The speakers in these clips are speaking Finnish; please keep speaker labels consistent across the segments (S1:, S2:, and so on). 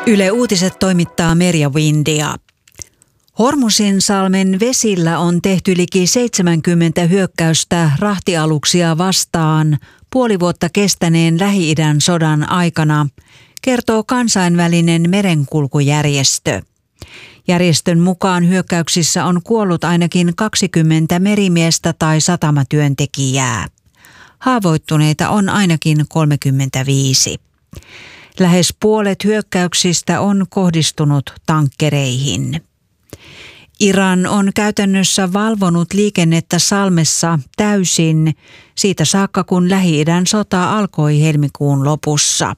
S1: Yle Uutiset toimittaa Merja Windia. Hormuzinsalmen vesillä on tehty liki 70 hyökkäystä rahtialuksia vastaan puoli vuotta kestäneen Lähi-idän sodan aikana, kertoo kansainvälinen merenkulkujärjestö. Järjestön mukaan hyökkäyksissä on kuollut ainakin 20 merimiestä tai satamatyöntekijää. Haavoittuneita on ainakin 35. Lähes puolet hyökkäyksistä on kohdistunut tankkereihin. Iran on käytännössä valvonut liikennettä salmessa täysin siitä saakka, kun Lähi-idän sota alkoi helmikuun lopussa.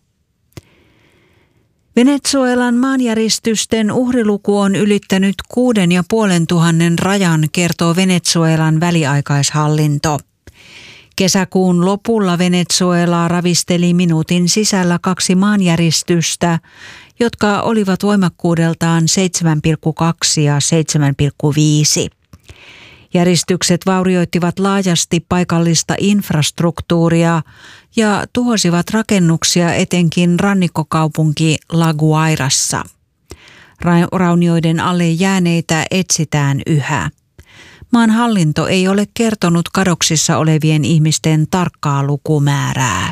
S1: Venezuelan maanjäristysten uhriluku on ylittänyt 6,500 rajan, kertoo Venezuelan väliaikaishallinto. Kesäkuun lopulla Venezuelaa ravisteli minuutin sisällä 2 maanjäristystä, jotka olivat voimakkuudeltaan 7,2 ja 7,5. Järistykset vaurioittivat laajasti paikallista infrastruktuuria ja tuhosivat rakennuksia etenkin rannikkokaupunki La Guairassa. Raunioiden alle jääneitä etsitään yhä. Maan hallinto ei ole kertonut kadoksissa olevien ihmisten tarkkaa lukumäärää.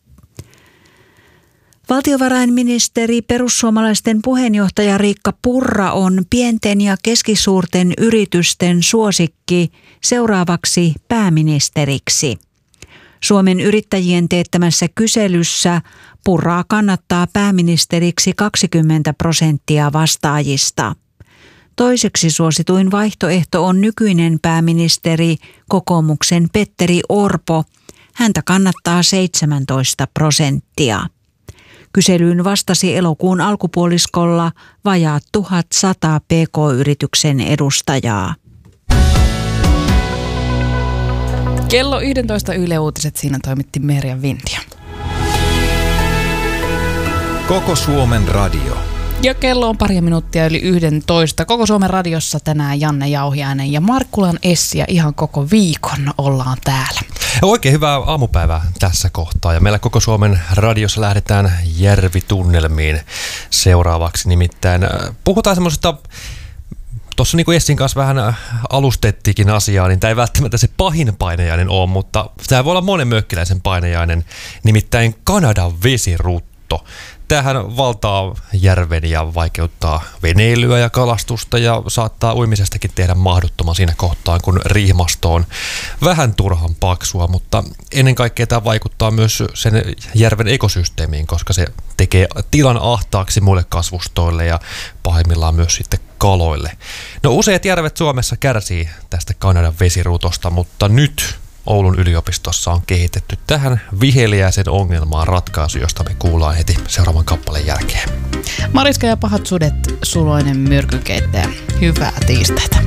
S1: Valtiovarainministeri, perussuomalaisten puheenjohtaja Riikka Purra on pienten ja keskisuurten yritysten suosikki seuraavaksi pääministeriksi. Suomen yrittäjien teettämässä kyselyssä Purraa kannattaa pääministeriksi 20% vastaajista. Toiseksi suosituin vaihtoehto on nykyinen pääministeri, kokoomuksen Petteri Orpo. Häntä kannattaa 17%. Kyselyyn vastasi elokuun alkupuoliskolla vajaat 1100 PK-yrityksen edustajaa.
S2: Kello 11 Yle Uutiset, siinä toimitti Merja Windia.
S3: Koko Suomen radio.
S2: Ja kello on pari minuuttia yli 11. Koko Suomen radiossa tänään Janne Jauhiainen ja Markkulan Essi, ja ihan koko viikon ollaan täällä.
S4: Oikein hyvää aamupäivää tässä kohtaa, ja meillä Koko Suomen radiossa lähdetään järvitunnelmiin seuraavaksi. Nimittäin puhutaan semmoisesta, tuossa niin kuin Essin kanssa vähän alustettiinkin asiaa, niin tämä ei välttämättä se pahin painajainen ole, mutta tämä voi olla monen mökkiläisen painajainen, nimittäin Kanadan vesirutto. Tämähän valtaa järven ja vaikeuttaa veneilyä ja kalastusta ja saattaa uimisestakin tehdä mahdottoman siinä kohtaa, kun riihimasto on vähän turhan paksua, mutta ennen kaikkea tämä vaikuttaa myös sen järven ekosysteemiin, koska se tekee tilan ahtaaksi muille kasvustoille ja pahimmillaan myös sitten kaloille. No, useat järvet Suomessa kärsii tästä Kanadan vesirutosta, mutta nyt Oulun yliopistossa on kehitetty tähän viheliäisen ongelmaan ratkaisu, josta me kuullaan heti seuraavan kappaleen jälkeen.
S2: Mariska ja pahat sudet, suloinen myrkykeittäjä. Hyvää tiistaita.